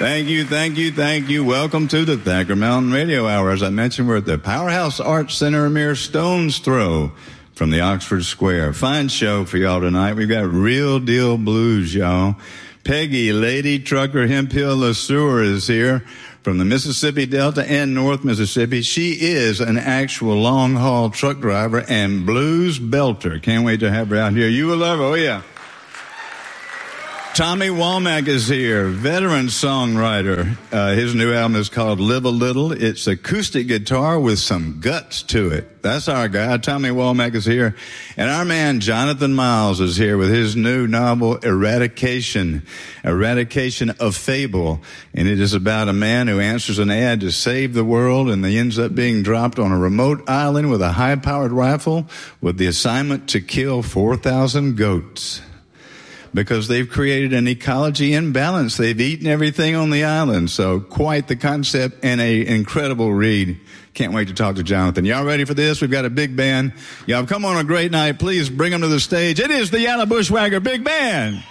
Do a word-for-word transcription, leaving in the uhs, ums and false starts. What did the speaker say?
Thank you, thank you, thank you. Welcome to the Thacker Mountain Radio Hour. As I mentioned, we're at the Powerhouse Arts Center, a mere stone's throw from the Oxford Square. Fine show for y'all tonight. We've got real deal blues, y'all. Peggy, Lady Trucker Hemphill LeSueur is here from the Mississippi Delta and North Mississippi. She is an actual long-haul truck driver and blues belter. Can't wait to have her out here. You will love her. Oh, yeah. Tommy Womack is here, veteran songwriter. Uh, his new album is called Live a Little. It's acoustic guitar with some guts to it. That's our guy. Tommy Womack is here. And our man Jonathan Miles is here with his new novel, Eradication, Eradication of Fable. And it is about a man who answers an ad to save the world, and he ends up being dropped on a remote island with a high-powered rifle with the assignment to kill four thousand goats. Because they've created an ecology imbalance. They've eaten everything on the island. So quite the concept and an incredible read. Can't wait to talk to Jonathan. Y'all ready for this? We've got a big band. Y'all come on a great night. Please bring them to the stage. It is the Yellow Bushwhacker Big Band.